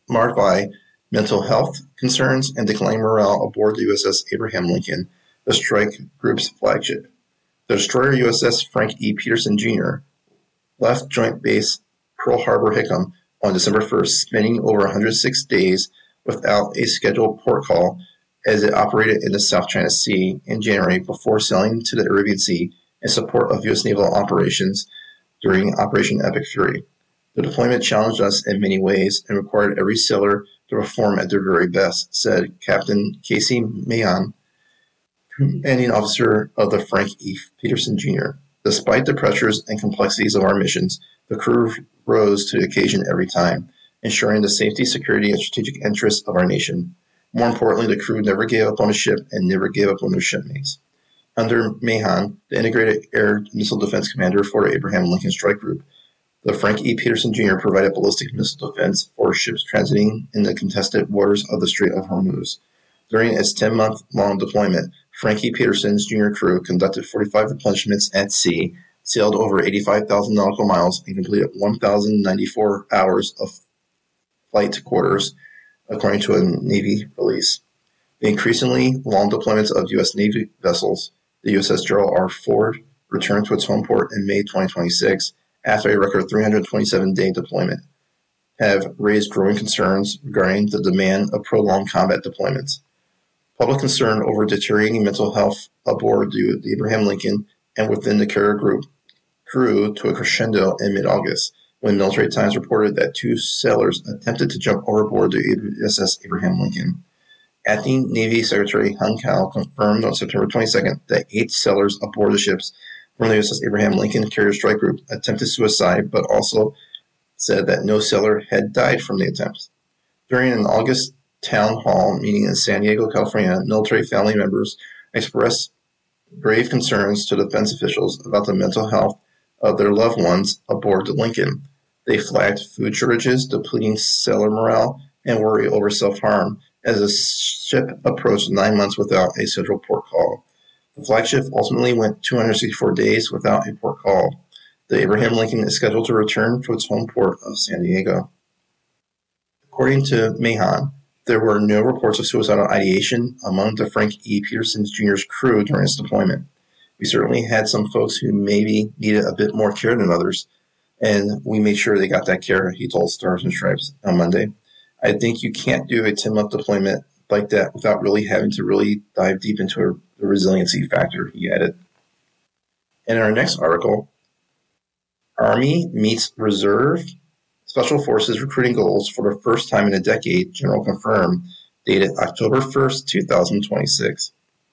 mental health concerns and declining morale aboard the USS Abraham Lincoln, the strike group's flagship. The destroyer USS Frank E. Peterson, Jr. left Joint Base Pearl Harbor-Hickam on December 1st, spending over 106 days without a scheduled port call as it operated in the South China Sea in January before sailing to the Arabian Sea in support of U.S. naval operations during Operation Epic Fury. The deployment challenged us in many ways and required every sailor to perform at their very best, said Captain Casey Mahan, commanding officer of the Frank E. Peterson, Jr. Despite the pressures and complexities of our missions, the crew rose to the occasion every time, ensuring the safety, security, and strategic interests of our nation. More importantly, the crew never gave up on the ship and never gave up on their shipmates. Under Mahan, the Integrated Air Missile Defense Commander for the Abraham Lincoln Strike Group, the Frank E. Peterson, Jr. provided ballistic missile defense for ships transiting in the contested waters of the Strait of Hormuz. During its 10-month-long deployment, Frank E. Peterson's Jr. crew conducted 45 replenishments at sea, sailed over 85,000 nautical miles, and completed 1,094 hours of flight quarters, according to a Navy release. The increasingly long deployments of U.S. Navy vessels, the USS Gerald R. Ford, returned to its home port in May 2026 after a record 327-day deployment. have raised growing concerns regarding the demand of prolonged combat deployments. Public concern over deteriorating mental health aboard the Abraham Lincoln and within the carrier group grew to a crescendo in mid-August, when Military Times reported that 2 sailors attempted to jump overboard the USS Abraham Lincoln. Acting Navy Secretary Hung Kao confirmed on September 22nd that 8 sailors aboard the ships from the USS Abraham Lincoln Carrier Strike Group attempted suicide, but also said that no sailor had died from the attempt. During an August town hall meeting in San Diego, California, military family members expressed grave concerns to defense officials about the mental health of their loved ones aboard the Lincoln. They flagged food shortages, depleting sailor morale, and worry over self-harm as the ship approached 9 months without a scheduled port call. The flagship ultimately went 264 days without a port call. The Abraham Lincoln is scheduled to return to its home port of San Diego. According to Mahan, there were no reports of suicidal ideation among the Frank E. Peterson Jr.'s crew during its deployment. We certainly had some folks who maybe needed a bit more care than others, and we made sure they got that care, he told Stars and Stripes on Monday. I think you can't do a 10-month deployment like that without really having to really dive deep into the resiliency factor, he added. And in our next article, Army meets Reserve Special Forces recruiting goals for the first time in a decade, General confirmed, dated October 1st, 2026.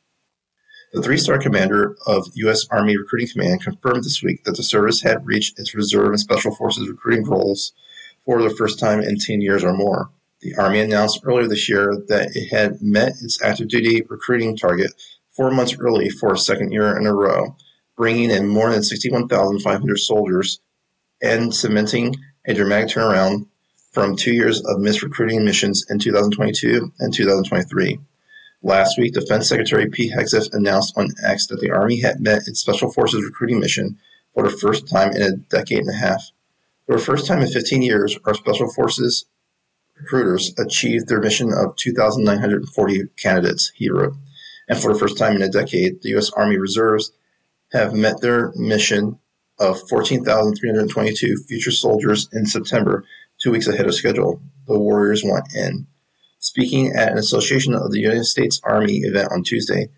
The 3-star commander of U.S. Army Recruiting Command confirmed this week that the service had reached its Reserve and Special Forces recruiting goals for the first time in 10 years or more. The Army announced earlier this year that it had met its active duty recruiting target 4 months early for a second year in a row, bringing in more than 61,500 soldiers and cementing a dramatic turnaround from 2 years of missed recruiting missions in 2022 and 2023. Last week, Defense Secretary Pete Hegseth announced on X that the Army had met its Special Forces recruiting mission for the first time in a decade and a half. For the first time in 15 years, our Special Forces recruiters achieved their mission of 2,940 candidates, he wrote. And for the first time in a decade, the U.S. Army Reserves have met their mission of 14,322 future soldiers in September, 2 weeks ahead of schedule. The Warriors want in. Speaking at an Association of the United States Army event on Tuesday,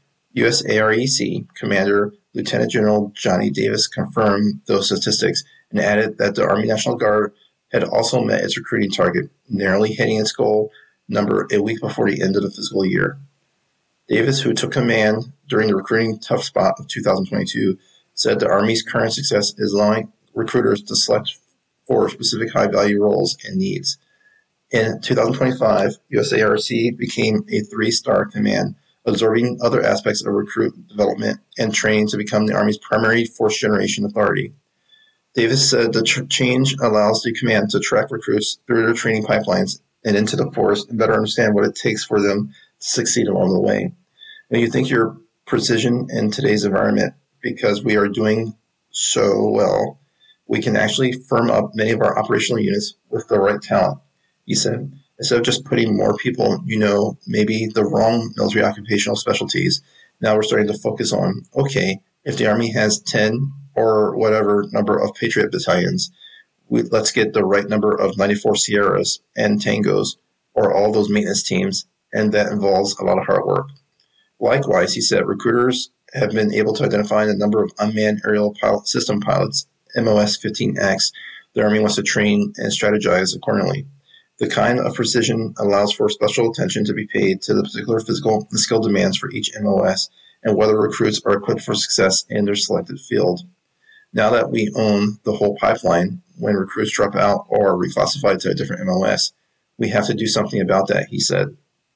USAREC Commander Lieutenant General Johnny Davis confirmed those statistics and added that the Army National Guard had also met its recruiting target, narrowly hitting its goal number a week before the end of the fiscal year. Davis, who took command during the recruiting tough spot of 2022, said the Army's current success is allowing recruiters to select for specific high-value roles and needs. In 2025, USARC became a 3-star command, absorbing other aspects of recruit development and training to become the Army's primary fourth-generation authority. Davis said the change allows the command to track recruits through their training pipelines and into the force and better understand what it takes for them to succeed along the way. When you think your precision in today's environment, because we are doing so well, we can actually firm up many of our operational units with the right talent. He said, instead of just putting more people, maybe the wrong military occupational specialties, now we're starting to focus on, okay, if the Army has 10 or whatever number of Patriot battalions, let's get the right number of 94 Sierras and Tangos or all those maintenance teams, and that involves a lot of hard work. Likewise, he said, recruiters have been able to identify the number of unmanned aerial system pilots, MOS-15X, the Army wants to train and strategize accordingly. The kind of precision allows for special attention to be paid to the particular physical and skill demands for each MOS and whether recruits are equipped for success in their selected field. Now that we own the whole pipeline, when recruits drop out or are reclassified to a different MOS, we have to do something about that, he said.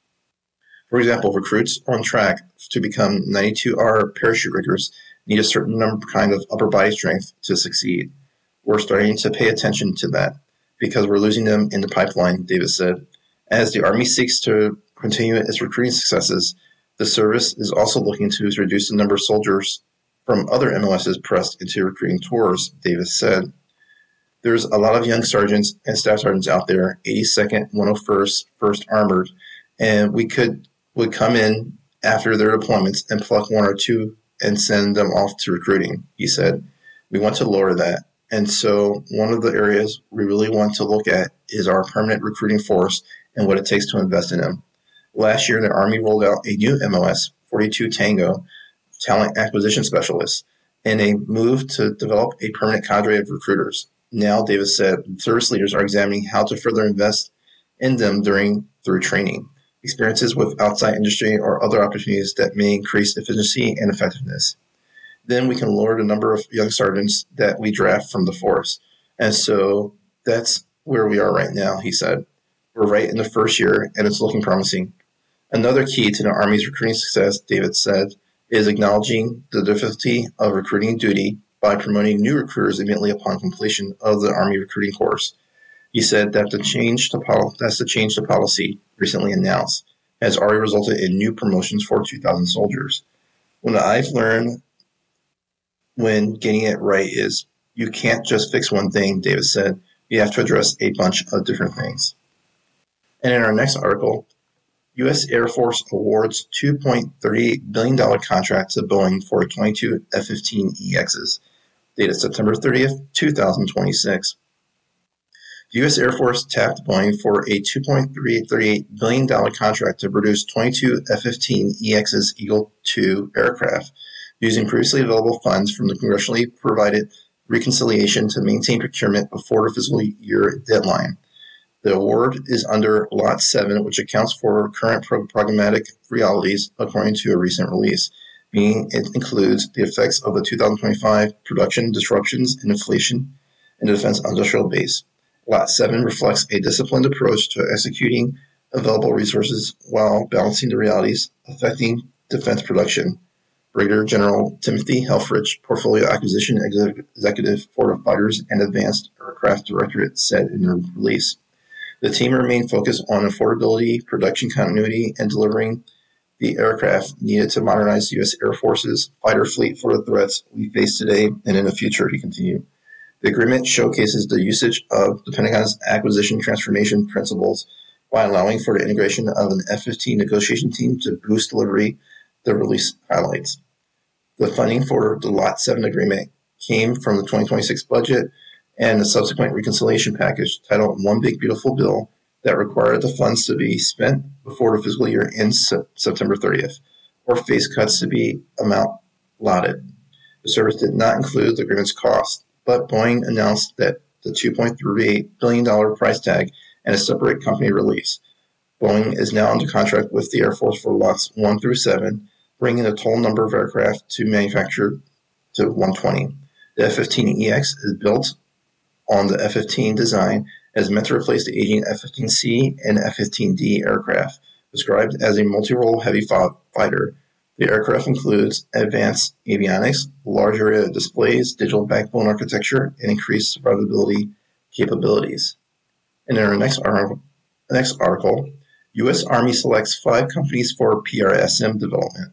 For example, recruits on track to become 92R parachute riggers need a certain kind of upper body strength to succeed. We're starting to pay attention to that because we're losing them in the pipeline, Davis said. As the Army seeks to continue its recruiting successes, the service is also looking to reduce the number of soldiers from other MOSs pressed into recruiting tours, Davis said. There's a lot of young sergeants and staff sergeants out there, 82nd, 101st, 1st Armored, and would come in after their deployments and pluck one or two and send them off to recruiting, he said. We want to lower that. And so one of the areas we really want to look at is our permanent recruiting force and what it takes to invest in them. Last year, the Army rolled out a new MOS, 42 Tango, talent acquisition specialist, and a move to develop a permanent cadre of recruiters. Now, Davis said, service leaders are examining how to further invest in them through training, experiences with outside industry, or other opportunities that may increase efficiency and effectiveness. Then we can lower the number of young sergeants that we draft from the force. And so that's where we are right now, he said. We're right in the first year, and it's looking promising. Another key to the Army's recruiting success, David said, is acknowledging the difficulty of recruiting duty by promoting new recruiters immediately upon completion of the Army recruiting course. He said that the change to policy recently announced has already resulted in new promotions for 2,000 soldiers. What I've learned when getting it right is you can't just fix one thing, David said. You have to address a bunch of different things. And in our next article, U.S. Air Force awards $2.38 billion contract to Boeing for 22 F-15EXs, dated September 30th, 2026. The U.S. Air Force tapped Boeing for a $2.38 billion contract to produce 22 F-15EXs Eagle II aircraft, using previously available funds from the congressionally provided reconciliation to maintain procurement before the fiscal year deadline. The award is under Lot 7, which accounts for current programmatic realities, according to a recent release, meaning it includes the effects of the 2025 production disruptions and inflation in the defense industrial base. Lot 7 reflects a disciplined approach to executing available resources while balancing the realities affecting defense production. Brigadier General Timothy Helfrich, Portfolio Acquisition Executive for the Fighters and Advanced Aircraft Directorate, said in the release. The team remained focused on affordability, production continuity, and delivering the aircraft needed to modernize the U.S. Air Force's fighter fleet for the threats we face today and in the future, he continued. The agreement showcases the usage of the Pentagon's acquisition transformation principles by allowing for the integration of an F-15 negotiation team to boost delivery, the release highlights. The funding for the Lot 7 agreement came from the 2026 budget and the subsequent reconciliation package titled One Big Beautiful Bill that required the funds to be spent before the fiscal year ends September 30th, or face cuts to be amount allotted. The service did not include the agreement's cost, but Boeing announced that the $2.38 billion price tag and a separate company release. Boeing is now under contract with the Air Force for lots 1 through 7, bringing the total number of aircraft to manufacture to 120. The F-15EX is built on the F-15 design and is meant to replace the aging F-15C and F-15D aircraft. Described as a multi-role heavy fighter, the aircraft includes advanced avionics, large area displays, digital backbone architecture, and increased survivability capabilities. And in our next article, U.S. Army selects 5 companies for PRSM development,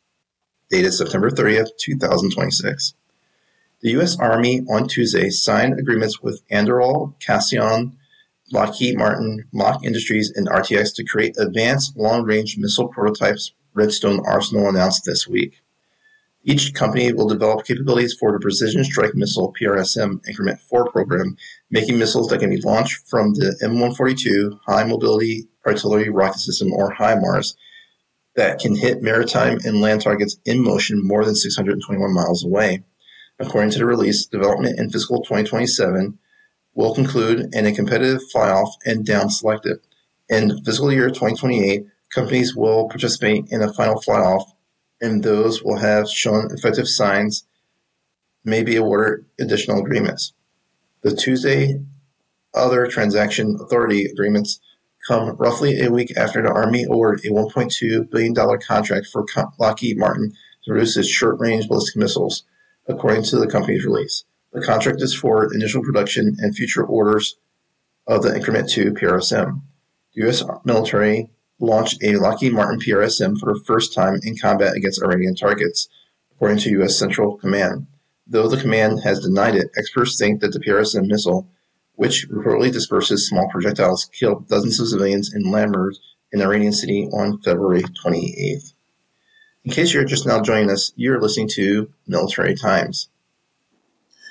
dated September 30th, 2026. The U.S. Army on Tuesday signed agreements with Anduril, Castheon, Lockheed Martin, Mach Industries, and RTX to create advanced long-range missile prototypes, Redstone Arsenal announced this week. Each company will develop capabilities for the Precision Strike Missile PRSM Increment 4 program, making missiles that can be launched from the M142 High Mobility Artillery Rocket System, or HIMARS, that can hit maritime and land targets in motion more than 621 miles away. According to the release, development in fiscal 2027 will conclude in a competitive fly-off and down-selected. In fiscal year 2028, companies will participate in a final fly-off, and those will have shown effective signs may be awarded additional agreements. The Tuesday other transaction authority agreements come roughly a week after the Army awarded a $1.2 billion contract for Lockheed Martin to produce its short-range ballistic missiles, according to the company's release. The contract is for initial production and future orders of the Increment 2 PRSM. The U.S. military launched a Lockheed Martin PRSM for the first time in combat against Iranian targets, according to U.S. Central Command. Though the command has denied it, experts think that the PRSM missile, which reportedly disperses small projectiles, killed dozens of civilians in Lamberg, an Iranian city, on February 28th. In case you're just now joining us, you're listening to Military Times.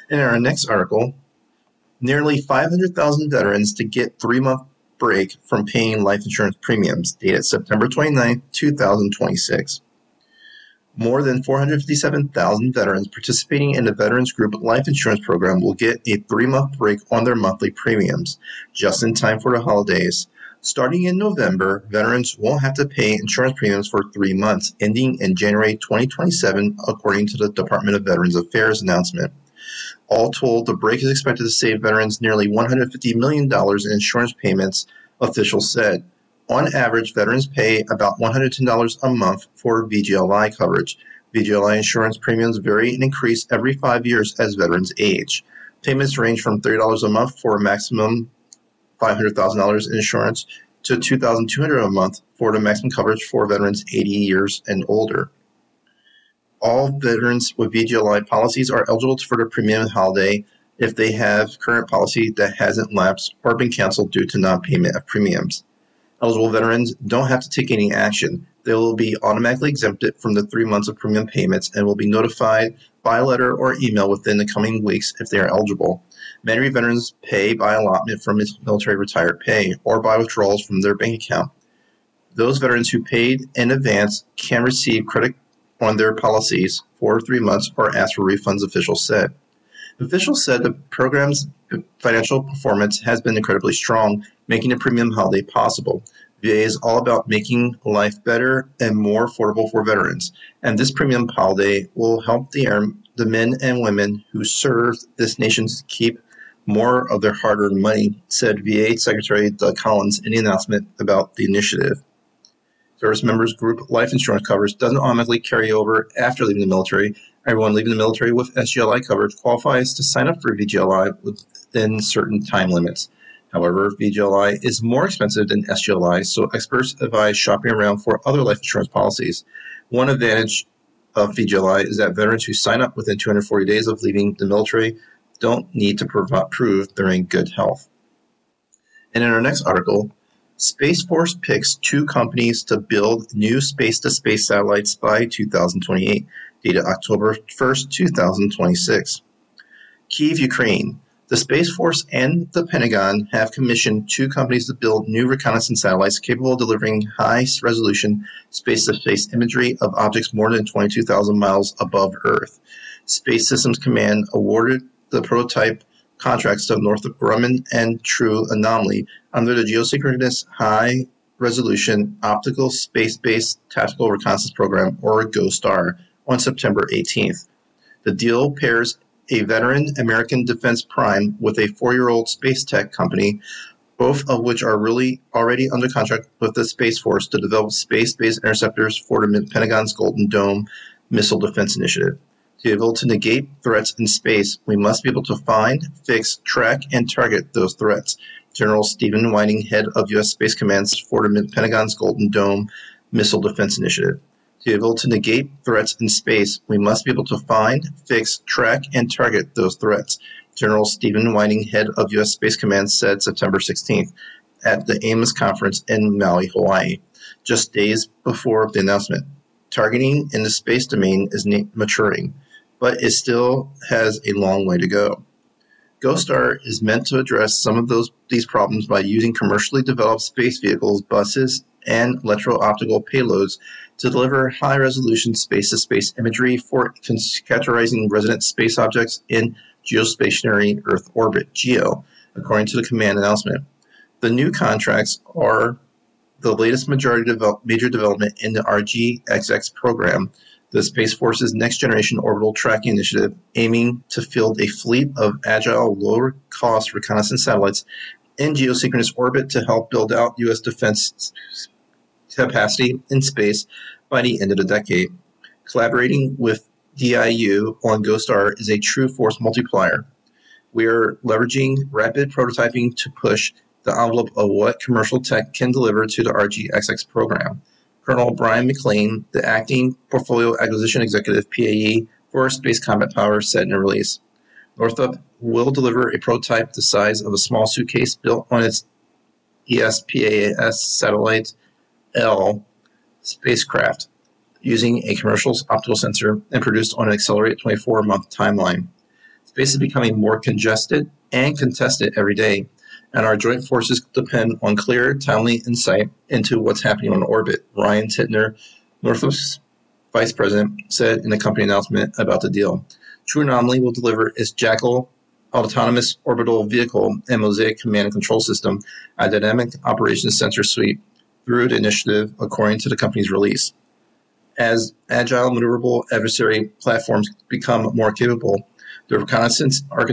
In our next article, nearly 500,000 veterans to get 3-month break from paying life insurance premiums, dated September 29, 2026. More than 457,000 veterans participating in the Veterans Group Life Insurance Program will get a 3-month break on their monthly premiums, just in time for the holidays. Starting in November, veterans won't have to pay insurance premiums for 3 months, ending in January 2027, according to the Department of Veterans Affairs announcement. All told, the break is expected to save veterans nearly $150 million in insurance payments, officials said. On average, veterans pay about $110 a month for VGLI coverage. VGLI insurance premiums vary and increase every 5 years as veterans age. Payments range from $30 a month for a maximum $500,000 in insurance to $2,200 a month for the maximum coverage for veterans 80 years and older. All veterans with VGLI policies are eligible for the premium holiday if they have current policy that hasn't lapsed or been canceled due to non-payment of premiums. Eligible veterans don't have to take any action. They will be automatically exempted from the 3 months of premium payments and will be notified by letter or email within the coming weeks if they are eligible. Many veterans pay by allotment from military retired pay or by withdrawals from their bank account. Those veterans who paid in advance can receive credit on their policies for 3 months or ask for refunds, officials said. Officials said the program's financial performance has been incredibly strong, making the premium holiday possible. VA is all about making life better and more affordable for veterans, and this premium holiday will help the men and women who serve this nation to keep more of their hard-earned money, said VA Secretary Doug Collins in the announcement about the initiative. Service members' group life insurance coverage doesn't automatically carry over after leaving the military. Everyone leaving the military with SGLI coverage qualifies to sign up for VGLI within certain time limits. However, VGLI is more expensive than SGLI, so experts advise shopping around for other life insurance policies. One advantage of VGLI is that veterans who sign up within 240 days of leaving the military don't need to prove they're in good health. And in our next article, Space Force picks 2 companies to build new space-to-space satellites by 2028, dated October 1st, 2026. Kyiv, Ukraine. The Space Force and the Pentagon have commissioned 2 companies to build new reconnaissance satellites capable of delivering high-resolution space-to-space imagery of objects more than 22,000 miles above Earth. Space Systems Command awarded the prototype contracts to Northrop Grumman and True Anomaly under the Geosynchronous High-Resolution Optical Space-Based Tactical Reconnaissance Program, or GOSTAR, on September 18th. The deal pairs a veteran American defense prime with a 4-year-old space tech company, both of which are already under contract with the Space Force to develop space-based interceptors for the Pentagon's Golden Dome Missile Defense Initiative. To be able to negate threats in space, we must be able to find, fix, track, and target those threats. General Stephen Whiting, head of U.S. Space Command for the Pentagon's Golden Dome Missile Defense Initiative. To be able to negate threats in space, we must be able to find, fix, track, and target those threats. General Stephen Whiting, head of U.S. Space Command, said September 16th at the Amos Conference in Maui, Hawaii, just days before the announcement. Targeting in the space domain is maturing, but it still has a long way to go. GOSTAR is meant to address some of these problems by using commercially developed space vehicles, buses, and electro-optical payloads to deliver high-resolution space-to-space imagery for categorizing resident space objects in geostationary Earth orbit, GEO, according to the command announcement. The new contracts are the latest major development in the RG-XX program, the Space Force's next-generation orbital tracking initiative, aiming to field a fleet of agile, lower-cost reconnaissance satellites in geosynchronous orbit to help build out U.S. defense capacity in space by the end of the decade. Collaborating with DIU on GOSTAR is a true force multiplier. We are leveraging rapid prototyping to push the envelope of what commercial tech can deliver to the RG-XX program. Colonel Brian McLean, the acting Portfolio Acquisition Executive, PAE, for Space Combat Power, said in a release. Northrop will deliver a prototype the size of a small suitcase built on its ESPAS Satellite L spacecraft using a commercial optical sensor and produced on an accelerated 24-month timeline. Space is becoming more congested and contested every day, and our joint forces depend on clear, timely insight into what's happening on orbit, Ryan Tittner, Northrop's vice president, said in a company announcement about the deal. True Anomaly will deliver its Jackal autonomous orbital vehicle and Mosaic command and control system, a dynamic operations sensor suite, through the initiative, according to the company's release. As agile, maneuverable adversary platforms become more capable, the reconnaissance architecture